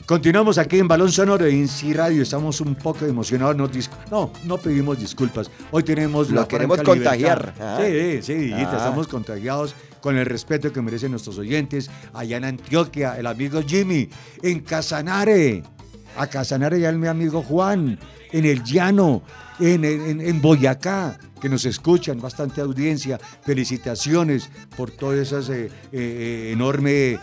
Continuamos aquí en Balón Sonoro de INSI Radio. Estamos un poco emocionados. No pedimos disculpas. Hoy tenemos Lo queremos contagiar. Sí, estamos contagiados con el respeto que merecen nuestros oyentes. Allá en Antioquia, el amigo Jimmy. En Casanare. A Casanare ya mi amigo Juan. En el Llano. En Boyacá, que nos escuchan, bastante audiencia. Felicitaciones por toda esa enorme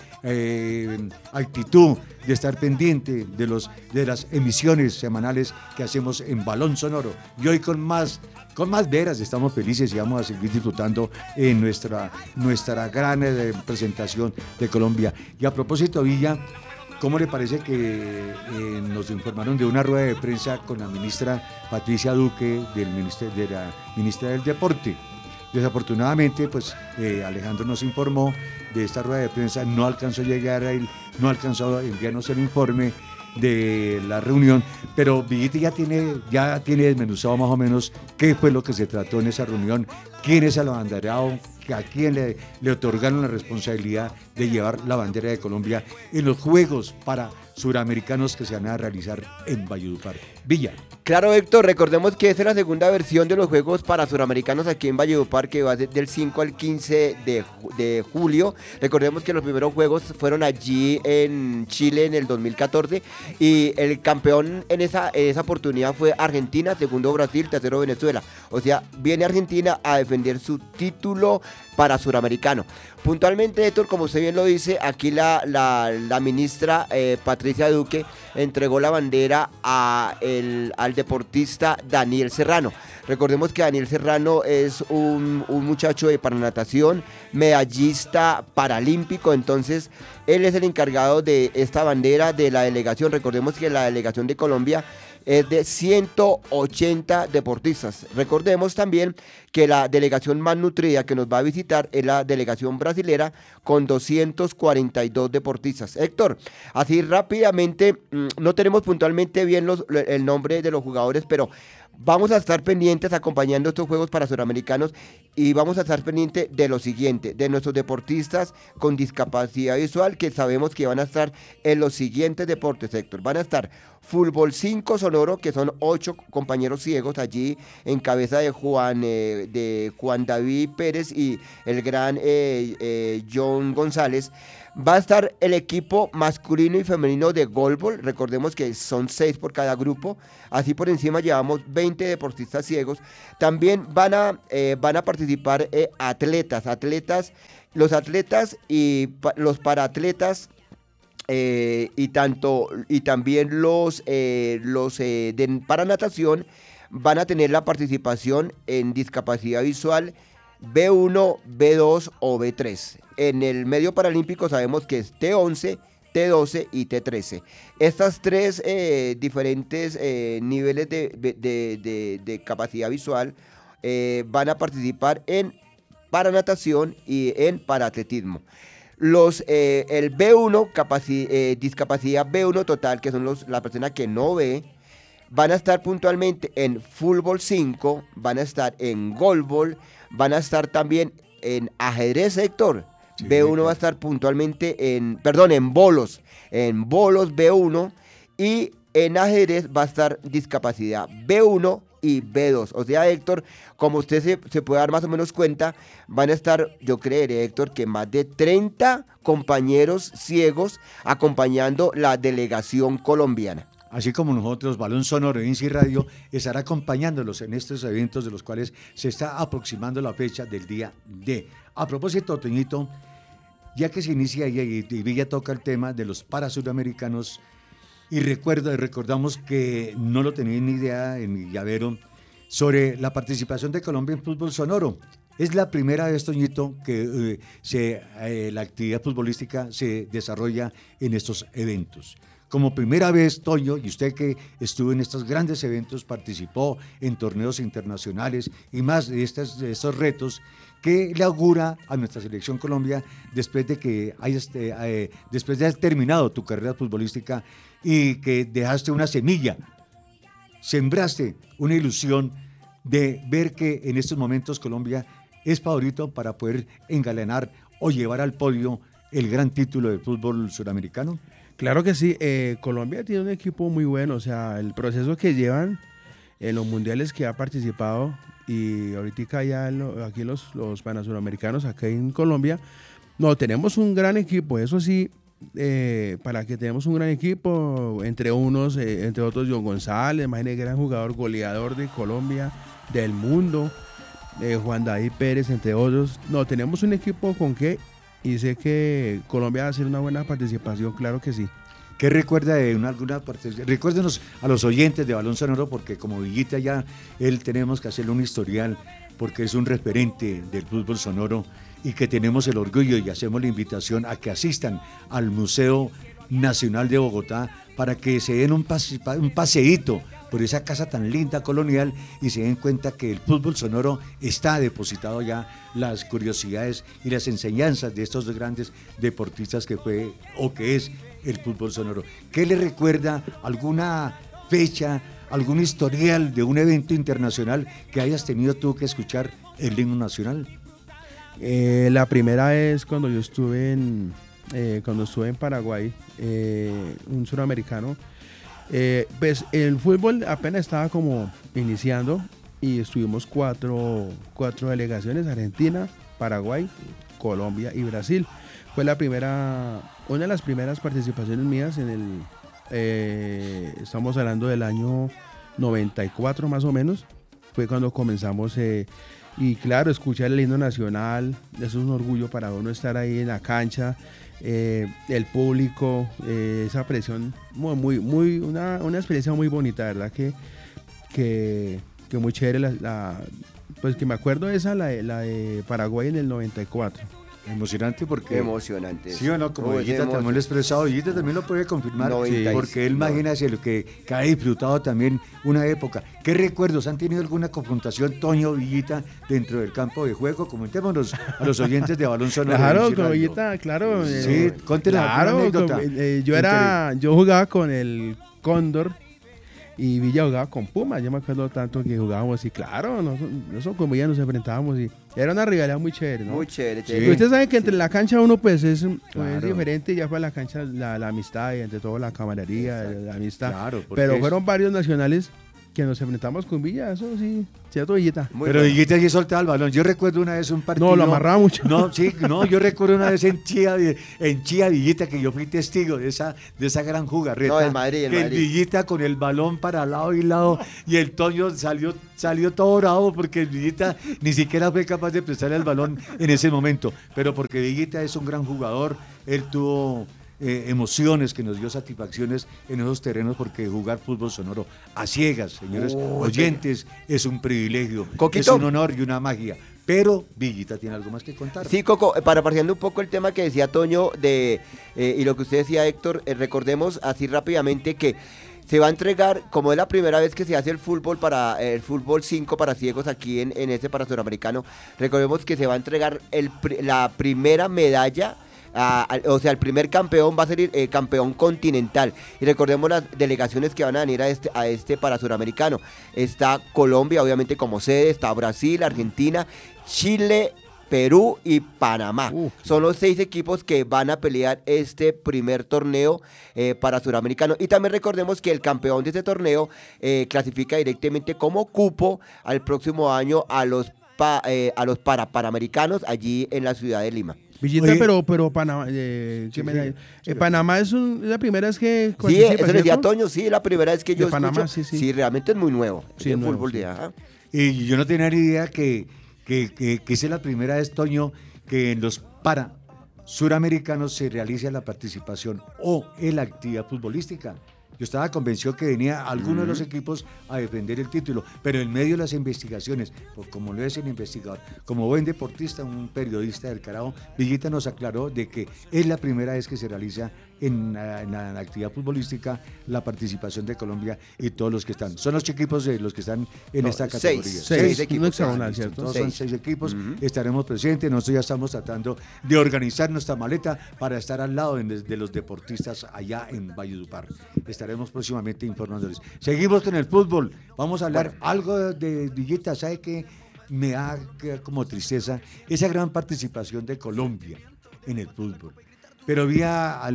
actitud de estar pendiente de las emisiones semanales que hacemos en Balón Sonoro. Y hoy con más veras estamos felices y vamos a seguir disfrutando en nuestra gran presentación de Colombia. Y a propósito, Villa, ¿cómo le parece que nos informaron de una rueda de prensa con la ministra Patricia Duque de la ministra del Deporte? Desafortunadamente, pues Alejandro nos informó de esta rueda de prensa, no alcanzó a llegar a él, no alcanzó a enviarnos el informe de la reunión, pero Villita ya tiene desmenuzado más o menos qué fue lo que se trató en esa reunión, quién es el abanderado, a quién le otorgaron la responsabilidad de llevar la bandera de Colombia en los Juegos para Suramericanos que se van a realizar en Valledupar. Villa. Claro, Héctor, recordemos que esta es la segunda versión de los Juegos para Suramericanos aquí en Valledupar, que va del 5 al 15 de julio. Recordemos que los primeros Juegos fueron allí en Chile en el 2014 y el campeón en esa oportunidad fue Argentina, segundo Brasil, tercero Venezuela. O sea, viene Argentina a defender su título para Suramericano. Puntualmente, Héctor, como usted bien lo dice, aquí la ministra Patricia Duque entregó la bandera al deportista Daniel Serrano. Recordemos que Daniel Serrano es un muchacho de paranatación, medallista paralímpico, entonces él es el encargado de esta bandera de la delegación. Recordemos que la delegación de Colombia es de 180 deportistas. Recordemos también que la delegación más nutrida que nos va a visitar es la delegación brasilera con 242 deportistas. Héctor, así rápidamente, no tenemos puntualmente bien el nombre de los jugadores, pero vamos a estar pendientes acompañando estos Juegos para Suramericanos y vamos a estar pendientes de lo siguiente, de nuestros deportistas con discapacidad visual, que sabemos que van a estar en los siguientes deportes, Héctor. Van a estar Fútbol 5 Sonoro, que son 8 compañeros ciegos allí en cabeza de Juan David Pérez y el gran John González. Va a estar el equipo masculino y femenino de goalball. Recordemos que son 6 por cada grupo. Así por encima llevamos 20 deportistas ciegos. También van a participar los atletas y los paraatletas. Y también los para natación van a tener la participación en discapacidad visual B1, B2 o B3. En el medio paralímpico sabemos que es T11, T12 y T13. Estas tres diferentes niveles de capacidad visual van a participar en paranatación y en paraatletismo. El B1, discapacidad B1 total, que son la persona que no ve, van a estar puntualmente en fútbol 5, van a estar en goalball, van a estar también en ajedrez, Héctor. Sí, B1 va a estar puntualmente en bolos B1 y en ajedrez va a estar discapacidad B1 y B2. O sea, Héctor, como usted se puede dar más o menos cuenta, van a estar, yo creeré, Héctor, que más de 30 compañeros ciegos acompañando la delegación colombiana. Así como nosotros, Balón Sonoro de INSI Radio, estará acompañándolos en estos eventos de los cuales se está aproximando la fecha del día D. A propósito, Toñito, ya que se inicia y Villa toca el tema de los parasuramericanos, y recordamos que no lo tenía ni idea en mi llavero sobre la participación de Colombia en fútbol sonoro. Es la primera vez, Toñito, que la actividad futbolística se desarrolla en estos eventos. Como primera vez, Toño, y usted que estuvo en estos grandes eventos, participó en torneos internacionales y más de estos retos, ¿qué le augura a nuestra selección Colombia después de que después de haber terminado tu carrera futbolística y que dejaste una semilla, sembraste una ilusión de ver que en estos momentos Colombia es favorito para poder engalanar o llevar al podio el gran título del fútbol suramericano? Claro que sí, Colombia tiene un equipo muy bueno, o sea, el proceso que llevan en los mundiales que ha participado y ahorita ya aquí los panasuramericanos acá en Colombia, no, tenemos un gran equipo, eso sí, para que tenemos un gran equipo, entre otros John González, imagínate, gran jugador, goleador de Colombia, del mundo, Juan David Pérez, entre otros, no, tenemos un equipo con que, y sé que Colombia va a hacer una buena participación, claro que sí. ¿Qué recuerda de alguna parte? Recuérdenos a los oyentes de Balón Sonoro, porque como Villita ya, él tenemos que hacerle un historial, porque es un referente del fútbol sonoro y que tenemos el orgullo y hacemos la invitación a que asistan al Museo Nacional de Bogotá para que se den un paseíto por esa casa tan linda colonial y se den cuenta que el fútbol sonoro está depositado ya las curiosidades y las enseñanzas de estos grandes deportistas que fue o que es el fútbol sonoro. ¿Qué le recuerda alguna fecha, algún historial de un evento internacional que hayas tenido tú que escuchar el himno nacional? La primera es cuando yo estuve en Paraguay, un suramericano. Pues el fútbol apenas estaba como iniciando y estuvimos cuatro delegaciones: Argentina, Paraguay, Colombia y Brasil. Fue una de las primeras participaciones mías estamos hablando del año 94 más o menos, fue cuando comenzamos y claro, escuchar el himno nacional, eso es un orgullo para uno estar ahí en la cancha, el público, esa presión, una experiencia muy bonita, ¿verdad? Que muy chévere, pues que me acuerdo la de Paraguay en el 94. Emocionante porque... Emocionante. Sí o no, como Villita también lo ha expresado, Villita también lo puede confirmar, porque él imagínese lo que ha disfrutado también una época. ¿Qué recuerdos han tenido alguna confrontación, Toño, Villita, dentro del campo de juego? Comentémonos a los oyentes de Balón Sonoro. Claro, con Villita, claro. Sí, cuéntenos claro, anécdota. Yo jugaba con el Cóndor y Villa jugaba con Puma. Yo me acuerdo tanto que jugábamos y claro, nosotros con Villa nos enfrentábamos y era una rivalidad muy chévere, ¿no? Muy chévere. Sí. Y ustedes saben que entre la cancha uno pues es diferente, ya fue la cancha la amistad y entre todo la camaradería, la amistad. Claro, pero fueron varios nacionales que nos enfrentamos con Villa, eso sí, cierto, Villita. Pero Villita sí soltaba el balón. Yo recuerdo una vez un partido. No, lo amarraba mucho. Yo recuerdo una vez en Chía, Villita, que yo fui testigo de esa gran jugarreta. No, el Madrid. El Villita con el balón para lado y lado, y el Toño salió todo bravo porque el Villita ni siquiera fue capaz de prestarle el balón en ese momento. Pero porque Villita es un gran jugador, él tuvo emociones, que nos dio satisfacciones en esos terrenos, porque jugar fútbol sonoro a ciegas, señores oyentes, es un privilegio, Coquito, es un honor y una magia. Pero Villita tiene algo más que contar. Sí, Coco, parafraseando un poco el tema que decía Toño y lo que usted decía, Héctor, recordemos así rápidamente que se va a entregar, como es la primera vez que se hace el fútbol 5 para ciegos aquí en este para suramericano, recordemos que se va a entregar la primera medalla. O sea, el primer campeón va a ser campeón continental. Y recordemos las delegaciones que van a venir a este para suramericano. Está Colombia, obviamente, como sede. Está Brasil, Argentina, Chile, Perú y Panamá. Son los 6 equipos que van a pelear este primer torneo para suramericano. Y también recordemos que el campeón de este torneo clasifica directamente como cupo al próximo año a los panamericanos allí en la ciudad de Lima. Villita, pero Panamá, Panamá es la primera vez que... Sí, eso le decía Toño, sí, la primera vez que yo escucho. Panamá, sí, realmente es muy nuevo. Sí, el nuevo, fútbol sí. Y yo no tenía ni idea que es la primera vez, Toño, que en los suramericanos se realiza la participación o en la actividad futbolística. Yo estaba convencido que venía alguno de los equipos a defender el título, pero en medio de las investigaciones, como lo es el investigador, como buen deportista, un periodista del carajo, Villita nos aclaró de que es la primera vez que se realiza en la actividad futbolística la participación de Colombia y todos los que están. Son los equipos de los que están en esta categoría. Seis equipos. ¿Cierto? Son 6 equipos, estaremos presentes, nosotros ya estamos tratando de organizar nuestra maleta para estar al lado de los deportistas allá en Valledupar. Estaremos próximamente informándoles. Seguimos con el fútbol, vamos a hablar algo de Villita. ¿Sabe qué me da como tristeza? Esa gran participación de Colombia en el fútbol. pero vi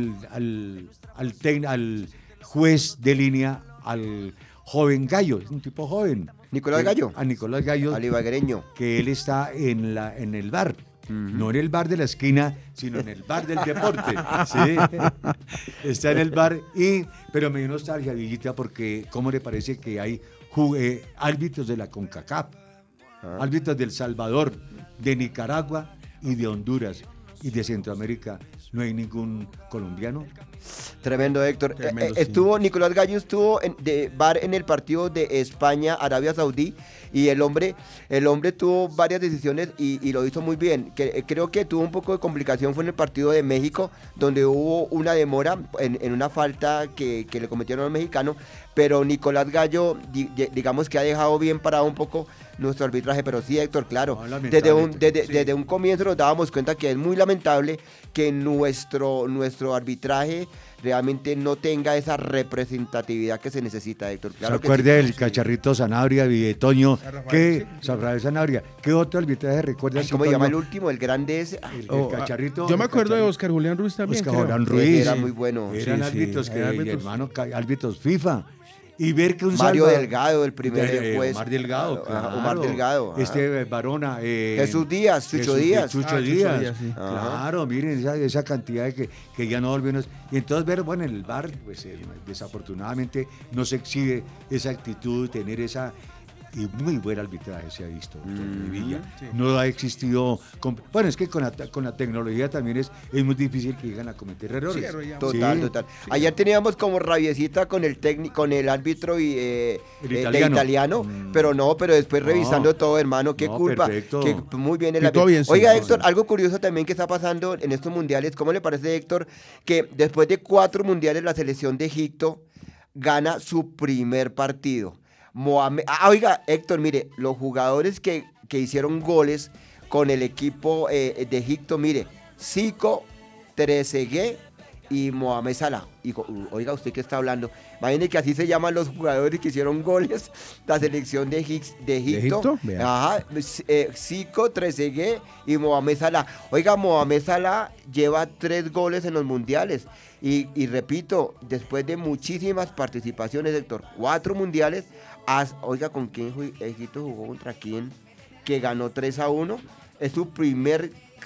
al juez de línea, al joven Gallo, es un tipo joven. Nicolás Gallo. A Nicolás Gallo. Al ibaguereño. Que él está en el bar. No en el bar de la esquina, sino en el bar del deporte. ¿Sí? Está en el bar, pero me dio nostalgia, Villita, porque ¿cómo le parece que hay árbitros de la CONCACAF, árbitros del Salvador, de Nicaragua y de Honduras y de Centroamérica? No hay ningún colombiano. Tremendo, Héctor. Tremendo, sí. Nicolás Gallo estuvo de bar en el partido de España-Arabia Saudí y el hombre tuvo varias decisiones y lo hizo muy bien. Creo que tuvo un poco de complicación fue en el partido de México, donde hubo una demora en una falta que le cometieron al mexicano, pero Nicolás Gallo, digamos que ha dejado bien parado un poco nuestro arbitraje, pero sí, Héctor, claro, No, desde un comienzo nos dábamos cuenta que es muy lamentable que nuestro arbitraje realmente no tenga esa representatividad que se necesita, Héctor. Claro ¿Se acuerda sí, del sí. Cacharrito Sanabria, Villetoño? Rafael, Rafael Sanabria. ¿Qué otro arbitraje recuerda? Ay, ¿cómo se llama el último? El grande ese. El Cacharrito. Yo me acuerdo de Cacharrito. Oscar Julián Ruiz también. Oscar creo. Julián Ruiz. Era muy bueno. Eran Sí, árbitros sí, que, eran árbitros. hermano, árbitros FIFA. Y ver que un Mario Salvador- Delgado, el primer juez. Omar Delgado, Ajá, claro. Omar Delgado. ajá. Varona. Jesús Díaz, Chucho Díaz. Chucho Chucho Díaz. Díaz, sí. Claro, miren esa cantidad de que ya no volvieron. Y entonces ver, bueno, en el bar, pues desafortunadamente no se exhibe esa actitud, tener esa... Y muy buen arbitraje se ha visto, doctor Villa. sí. No ha existido... Bueno, es que con la tecnología también es muy difícil que llegan a cometer errores. Sí, errores. Total. Ayer teníamos como rabiecita con el árbitro y El de italiano. italiano, pero después No. revisando todo, hermano, qué No, culpa. perfecto. Que muy bien el Pintó árbitro. bien, sí. Oiga, No, Héctor, sí. algo curioso también que está pasando en estos mundiales, ¿cómo le parece, Héctor, que después de 4 mundiales la selección de Egipto gana su primer partido? Oiga, Héctor, mire, los jugadores que hicieron goles con el equipo de Egipto, mire, Zico, Trezeguet y Mohamed Salah. Oiga, ¿usted qué está hablando? Imagínese que así se llaman los jugadores que hicieron goles, la selección de Egipto. Egipto? Vea. Ajá, Zico, Trezeguet y Mohamed Salah. Oiga, Mohamed Salah lleva 3 goles en los mundiales. Y repito, después de muchísimas participaciones, Héctor, 4 mundiales, oiga, ¿con quién Egipto jugó? ¿Contra quién? Que ganó 3-1. Es su primer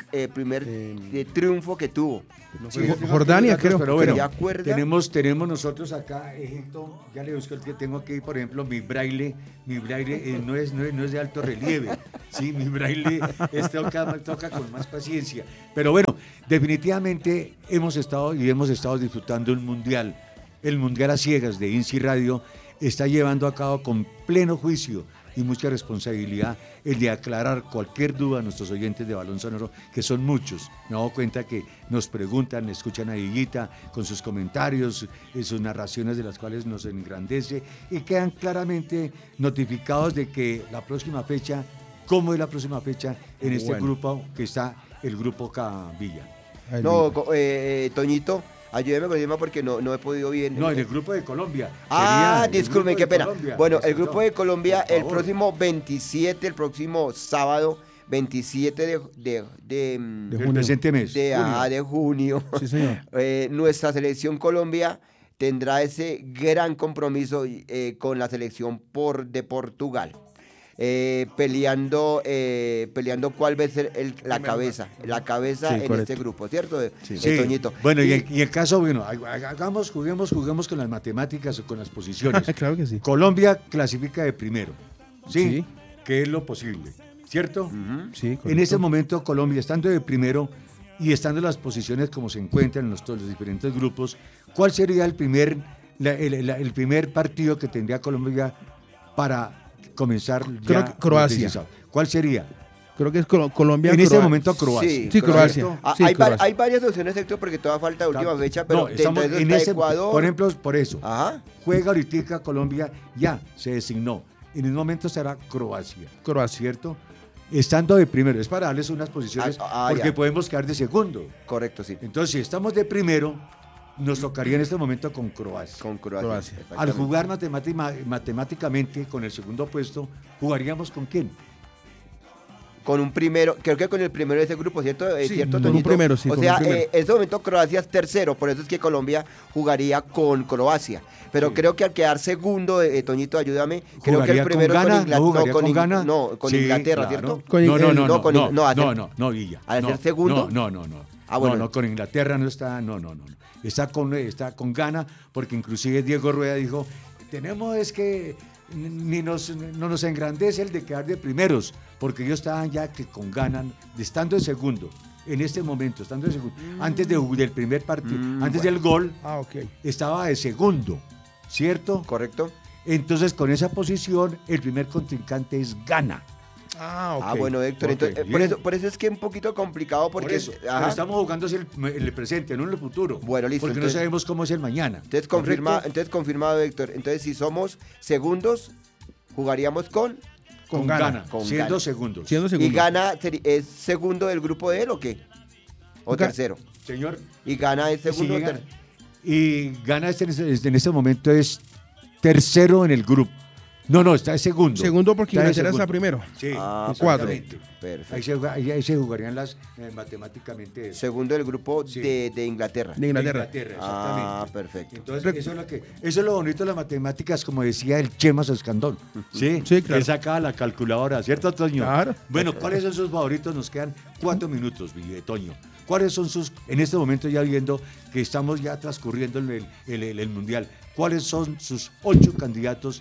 triunfo que tuvo. No Sí, fue tengo Jordania, aquí los datos, creo. Pero bueno, ¿Se acuerda? tenemos nosotros acá, Egipto, ya le busco el que tengo aquí, por ejemplo, mi braille no es de alto relieve, sí, mi braille toca con más paciencia. Pero bueno, definitivamente hemos estado disfrutando un mundial. El Mundial a Ciegas de INSI Radio está llevando a cabo con pleno juicio y mucha responsabilidad el de aclarar cualquier duda a nuestros oyentes de Balón Sonoro, que son muchos. Me he dado cuenta que nos preguntan, escuchan a Villita con sus comentarios, sus narraciones de las cuales nos engrandece y quedan claramente notificados de que la próxima fecha, ¿cómo es la próxima fecha en este Bueno. grupo que está el grupo Villa? Ay, No, mira. Toñito, ayúdeme con el tema porque no he podido bien. No, en el grupo de Colombia. Disculpe, qué pena. Bueno, el grupo de Colombia, Por el favor. próximo 27, el próximo sábado, 27 de Del junio. presente mes. junio. de junio, Sí, señor. nuestra selección Colombia tendrá ese gran compromiso con la selección de Portugal. Peleando cuál va a ser la cabeza Sí, en correcto. este grupo, ¿cierto? Sí. Sí. Toñito. Bueno, y el caso, bueno, juguemos con las matemáticas o con las posiciones. Claro que sí. Colombia clasifica de primero, ¿sí? Sí. Que es lo posible, ¿cierto? Ujú. Sí, En correcto. ese momento Colombia, estando de primero y estando en las posiciones como se encuentran en los diferentes grupos, ¿cuál sería el primer partido que tendría Colombia para comenzar Creo ya que Croacia. los 16? ¿Cuál sería? Creo que es Colombia. En este Croa- momento Croacia. Sí, Croacia. ¿Correcto? Sí, Croacia. Hay varias opciones, Héctor, porque todavía falta última fecha, pero No, estamos dentro de en eso está ese, Ecuador. por ejemplo, por eso. Ajá. Juega ahorita Colombia, ya se designó. En el momento será Croacia, Croacia. ¿cierto? Estando de primero, es para darles unas posiciones, porque Ya. podemos quedar de segundo. Correcto, sí. Entonces, si estamos de primero, nos tocaría en este momento con Croacia. Con Croacia. Croacia. Al exactamente. jugar matemáticamente con el segundo puesto, ¿jugaríamos con quién? con un primero, creo que con el primero de ese grupo, ¿cierto? Sí, ¿Cierto, con un Toñito? primero, sí, O con sea, un primero. en este momento Croacia es tercero, por eso es que Colombia jugaría con Croacia. Pero creo que al quedar segundo, Toñito, ayúdame, creo que el ¿Jugaría con primero Ghana? Inglaterra. ¿No jugaría con Ghana? No, con Sí, Inglaterra, claro. ¿cierto? Con No, no, el- no, no, con- no, no, al ser- no, Villa. ¿al No, ser segundo? No. Ah, bueno. No, con Inglaterra no está, no. Está con Ghana, porque inclusive Diego Rueda dijo, tenemos es que no nos engrandece el de quedar de primeros, porque ellos estaban ya que con Ghana, estando de segundo, en este momento, estando de segundo, antes del primer partido, antes del gol, Ah, ok. estaba de segundo, ¿cierto? ¿Correcto? Entonces, con esa posición, el primer contrincante es Ghana. Ah, ok. Ah, bueno, Héctor, Ok, entonces, bien. por eso es que es un poquito complicado, porque... Por eso, ajá. pero estamos jugando hacia el presente, no en el futuro. Bueno, listo, Porque entonces- no sabemos cómo es el mañana. Entonces, ¿correcto? confirmado, Héctor. Entonces, si somos segundos, jugaríamos con... Con Ghana. Ghana, Con siendo Ghana. segundos. Siendo ¿Y segundo. Ghana es segundo del grupo de él o qué? ¿O Ga- tercero? Señor. ¿Y Ghana es segundo? Sí, o Ghana. Y Ghana en este momento es tercero en el grupo. No, está de segundo. Segundo porque Está de Inglaterra está segundo. primero. Sí, Ah, cuatro. exactamente. Perfecto. Ahí se jugarían las matemáticamente. Segundo del grupo Sí. de Inglaterra. De Inglaterra. Exactamente. Ah, perfecto. Entonces, eso es lo bonito de las matemáticas, como decía el Chema Soscandón. Sí, Sí, claro. Él sacaba la calculadora, ¿cierto, Toño? Claro. Bueno, ¿cuáles son sus favoritos? Nos quedan 4 minutos, Toño. ¿Cuáles son sus, en este momento ya viendo que estamos ya transcurriendo el Mundial, cuáles son sus 8 candidatos,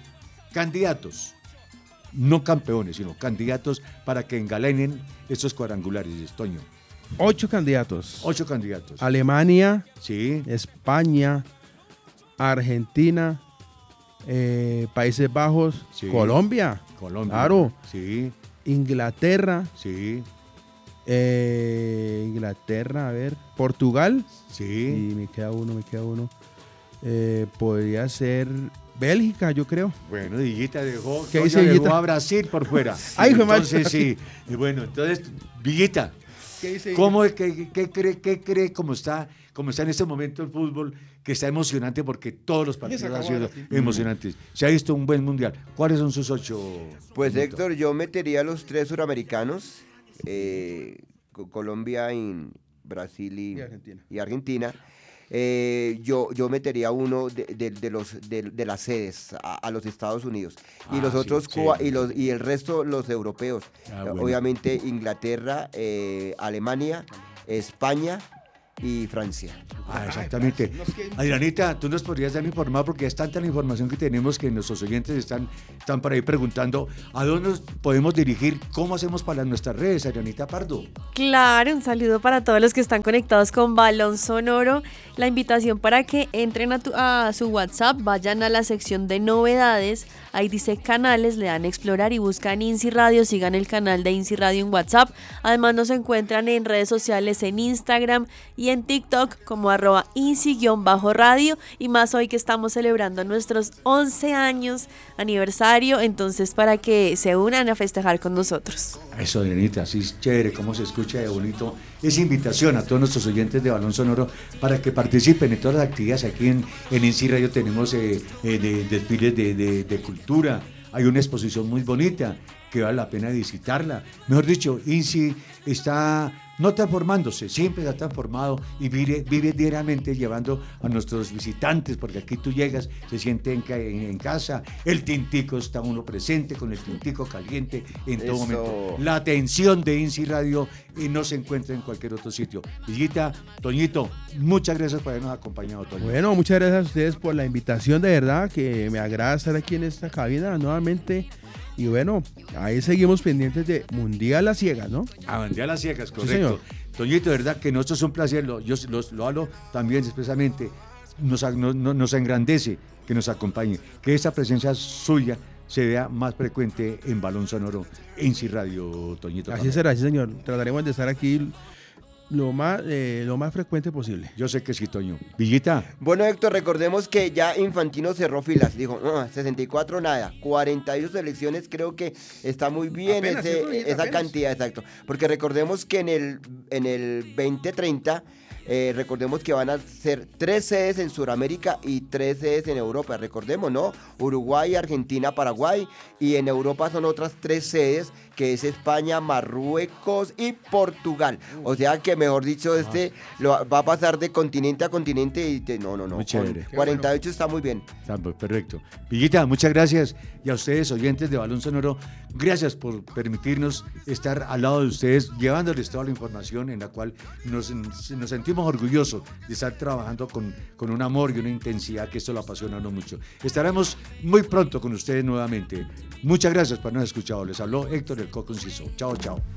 no campeones, sino candidatos para que engalenen estos cuadrangulares, Toño? 8 candidatos. 8 candidatos. Alemania, Sí, España, Argentina, Países Bajos, Sí. Colombia, Colombia. Claro. Sí, Inglaterra, sí, Inglaterra, a ver, Portugal, sí. y me queda uno. Podría ser Bélgica, yo creo. Bueno, Villita dejó, ¿Qué Toño dice dejó Villita? a Brasil por fuera. Ay, fue mal. Entonces, sí. Y bueno, entonces, Villita, ¿Qué dice? ¿qué cree cómo está en este momento el fútbol, que está emocionante porque todos los partidos han sido emocionantes? Se ha visto un buen mundial. ¿Cuáles son sus 8? Pues Héctor, yo metería a los 3 suramericanos, Colombia, Brasil y Argentina. Yo metería uno de las sedes a los Estados Unidos y los sí, otros sí. y el resto los europeos. Bueno. Obviamente Inglaterra, Alemania, España y Francia. Exactamente. Adrianita, tú nos podrías dar informar, porque es tanta la información que tenemos que nuestros oyentes están por ahí preguntando a dónde nos podemos dirigir, cómo hacemos para nuestras redes, Adrianita Pardo. Claro, un saludo para todos los que están conectados con Balón Sonoro. La invitación para que entren a su WhatsApp, vayan a la sección de novedades, ahí dice canales, le dan a explorar y buscan INSI Radio, sigan el canal de INSI Radio en WhatsApp. Además nos encuentran en redes sociales, en Instagram y en TikTok como @INSI_radio, y más hoy que estamos celebrando nuestros 11 años aniversario, entonces para que se unan a festejar con nosotros. Eso, Adrianita, así es chévere, cómo se escucha de bonito. Es invitación a todos nuestros oyentes de Balón Sonoro para que participen en todas las actividades. Aquí en INSI Radio tenemos desfiles de cultura. Hay una exposición muy bonita que vale la pena visitarla. Mejor dicho, INSI está no transformándose, siempre está transformado y vive diariamente llevando a nuestros visitantes, porque aquí tú llegas, se siente en casa, el tintico está uno presente con el tintico caliente en todo Eso. momento. La atención de INSI Radio no se encuentra en cualquier otro sitio. Villita, Toñito, muchas gracias por habernos acompañado, Toño. Bueno, muchas gracias a ustedes por la invitación, de verdad, que me agrada estar aquí en esta cabina nuevamente. Y bueno, ahí seguimos pendientes de Mundial a Ciegas, ¿no? A bandear las ciegas, Sí, correcto. señor. Toñito, de verdad que nosotros es un placer, yo lo hablo también expresamente, nos engrandece que nos acompañe, que esa presencia suya se vea más frecuente en Balón Sonoro, INSI Radio, Toñito. Así también. será, sí, señor. Trataremos de estar aquí lo más frecuente posible. Yo sé que sí, Toño. Villita, Bueno, Héctor, recordemos que ya Infantino cerró filas. Dijo, no, 64 nada, 42 selecciones, creo que está muy bien Apenas, ¿cierto, Villita? esa Apenas. cantidad, exacto. Porque recordemos que en el 2030, recordemos que van a ser 3 sedes en Sudamérica y 3 sedes en Europa. Recordemos, ¿no? Uruguay, Argentina, Paraguay. Y en Europa son otras 3 sedes que es España, Marruecos y Portugal. O sea que, mejor dicho, va a pasar de continente a continente y no. Muy chévere. 48 está muy bien. Está perfecto. Villita, muchas gracias. Y a ustedes, oyentes de Balón Sonoro, gracias por permitirnos estar al lado de ustedes, llevándoles toda la información en la cual nos sentimos orgullosos de estar trabajando con un amor y una intensidad que esto lo apasiona a uno mucho. Estaremos muy pronto con ustedes nuevamente. Muchas gracias por habernos escuchado. Les habló Héctor el Coco Conciso. Chao, chao.